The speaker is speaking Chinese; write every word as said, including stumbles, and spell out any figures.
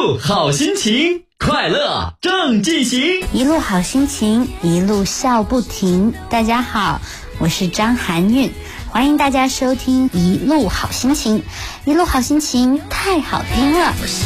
路好心情，快乐正进行。 一路好心情，一路笑不停。大家好，我是张含韵，欢迎大家收听一路好心情。一路好心情太好听了。